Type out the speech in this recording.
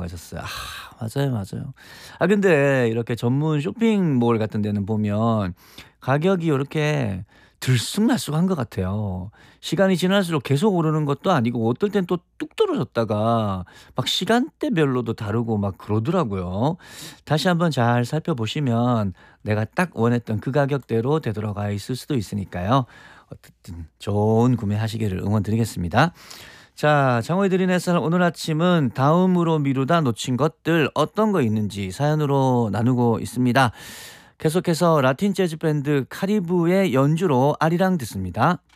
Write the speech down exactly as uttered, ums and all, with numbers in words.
말씀하셨어요. 아 맞아요, 맞아요. 아 근데 이렇게 전문 쇼핑몰 같은 데는 보면 가격이 요렇게 들쑥날쑥한 것 같아요. 시간이 지날수록 계속 오르는 것도 아니고 어떨 땐 또 뚝 떨어졌다가 막 시간대별로도 다르고 막 그러더라고요. 다시 한번 잘 살펴보시면 내가 딱 원했던 그 가격대로 되돌아가 있을 수도 있으니까요. 어쨌든 좋은 구매하시기를 응원드리겠습니다. 자, 장호의 드린 햇살 오늘 아침은 다음으로 미루다 놓친 것들 어떤 거 있는지 사연으로 나누고 있습니다. 계속해서 라틴 재즈 밴드 카리브의 연주로 아리랑 듣습니다.